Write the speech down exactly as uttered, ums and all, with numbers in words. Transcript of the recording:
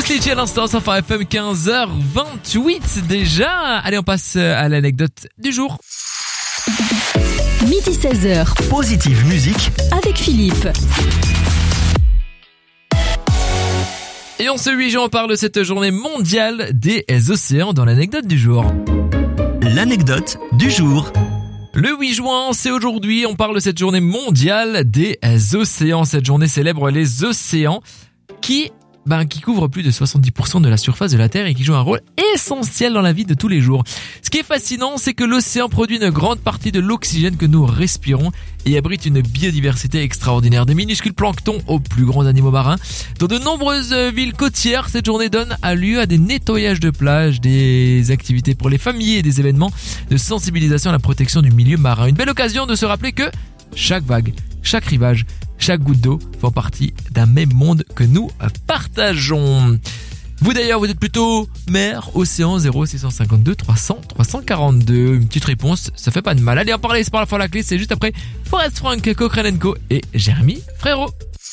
City à l'instant sur F M, quinze heures vingt-huit déjà. Allez, on passe à l'anecdote du jour. Midi seize heures. Positive musique avec Philippe. Et en ce huit juin, on parle de cette journée mondiale des océans dans l'anecdote du jour. L'anecdote du jour. Le huit juin, c'est aujourd'hui, on parle de cette journée mondiale des océans. Cette journée célèbre les océans qui, ben, qui couvrent plus de soixante-dix pour cent de la surface de la Terre et qui jouent un rôle essentiel dans la vie de tous les jours. Ce qui est fascinant, c'est que l'océan produit une grande partie de l'oxygène que nous respirons et abrite une biodiversité extraordinaire. Des minuscules planctons aux plus grands animaux marins. Dans de nombreuses villes côtières, cette journée donne lieu à des nettoyages de plages, des activités pour les familles et des événements de sensibilisation à la protection du milieu marin. Une belle occasion de se rappeler que chaque vague, chaque rivage, chaque goutte d'eau font partie d'un même monde que nous partageons. Vous d'ailleurs, vous êtes plutôt mer, océan, zéro six cent cinquante-deux trois cents trois cent quarante-deux. Une petite réponse, ça fait pas de mal. Allez, on parle, c'est par la fois la clé, c'est juste après Forest Frank, Cochrane and Co et Jérémy Frérot.